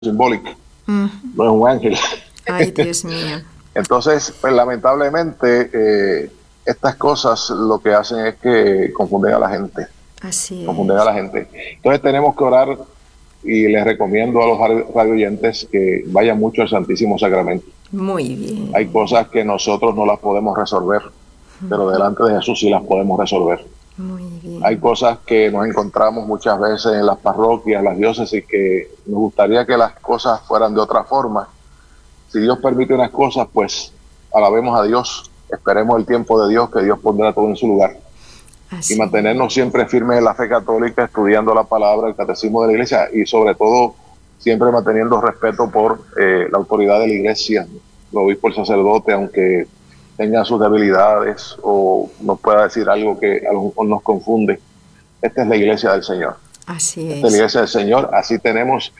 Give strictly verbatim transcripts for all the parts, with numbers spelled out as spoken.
simbólico, Uh-huh. no es un ángel. Ay, Dios mío. Entonces, pues lamentablemente, eh, estas cosas lo que hacen es que confunden a la gente. Así Confunden es. a la gente. Entonces tenemos que orar, y les recomiendo a los radio oyentes que vayan mucho al Santísimo Sacramento. Muy bien. Hay cosas que nosotros no las podemos resolver, uh-huh, pero delante de Jesús sí las podemos resolver. Muy bien. Hay cosas que nos encontramos muchas veces en las parroquias, las diócesis, que nos gustaría que las cosas fueran de otra forma. Si Dios permite unas cosas, pues alabemos a Dios, esperemos el tiempo de Dios, que Dios pondrá todo en su lugar. Así. Y mantenernos siempre firmes en la fe católica, estudiando la palabra, el catecismo de la iglesia, y sobre todo siempre manteniendo respeto por eh, la autoridad de la iglesia, el obispo, el sacerdote, aunque tenga sus debilidades o nos pueda decir algo que a lo mejor nos confunde. Esta es la iglesia del Señor. Así es. Esta es la iglesia del Señor. Así tenemos,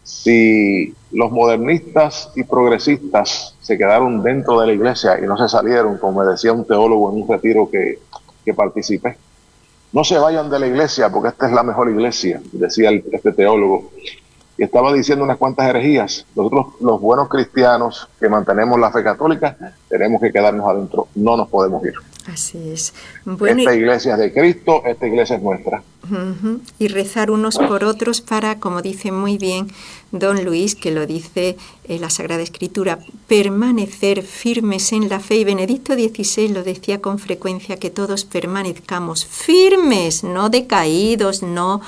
si los modernistas y progresistas se quedaron dentro de la iglesia y no se salieron, como me decía un teólogo en un retiro que, que participé, no se vayan de la iglesia porque esta es la mejor iglesia, decía el, este teólogo. Y estaba diciendo unas cuantas herejías. Nosotros, los buenos cristianos que mantenemos la fe católica, tenemos que quedarnos adentro, no nos podemos ir. Así es. Bueno, esta y... iglesia es de Cristo, esta iglesia es nuestra. Uh-huh. Y rezar unos por otros para, como dice muy bien don Luis, que lo dice en la Sagrada Escritura, permanecer firmes en la fe. Y Benedicto dieciséis lo decía con frecuencia, que todos permanezcamos firmes, no decaídos, no,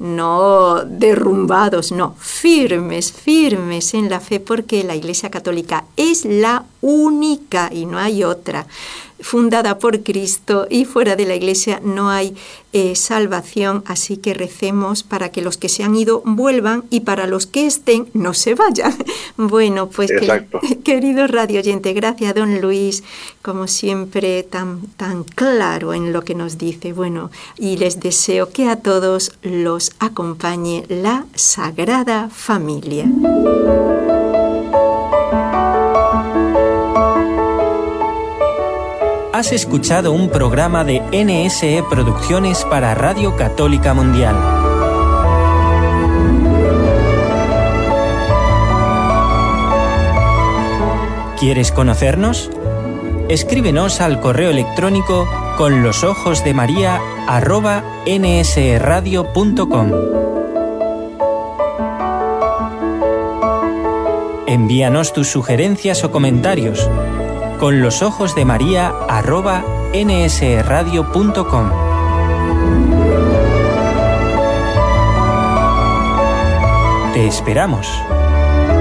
no derrumbados, no, firmes, firmes en la fe, porque la Iglesia Católica es la única y no hay otra, fundada por Cristo, y fuera de la Iglesia no hay eh, salvación, así que recemos para que los que se han ido vuelvan y para los que estén no se vayan. Bueno, pues que, querido radio oyente, gracias don Luis, como siempre tan, tan claro en lo que nos dice. Bueno, y les deseo que a todos los acompañe la Sagrada Familia. Has escuchado un programa de N S E Producciones para Radio Católica Mundial. ¿Quieres conocernos? Escríbenos al correo electrónico con los ojos de María arroba nsradio punto com. Envíanos tus sugerencias o comentarios con los ojos de María arroba nsradio punto com. Te esperamos.